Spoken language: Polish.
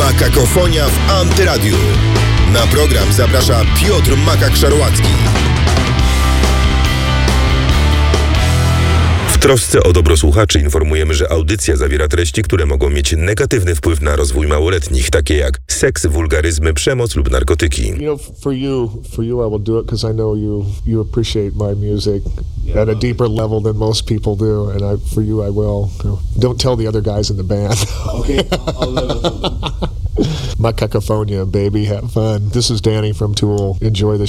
Makakofonia w Antyradiu. Na program zaprasza Piotr Makak-Szarłacki. W trosce o dobro słuchaczy informujemy, że audycja zawiera treści, które mogą mieć negatywny wpływ na rozwój małoletnich, takie jak seks, wulgaryzmy, przemoc lub narkotyki. You know, for you, I will do it because I know you appreciate my music at a deeper level than most people do, and for you, I will. Don't tell the other guys in the band. Okay, I'll let them. My Cacofonia, baby, have fun. This is Danny from Tool. Enjoy the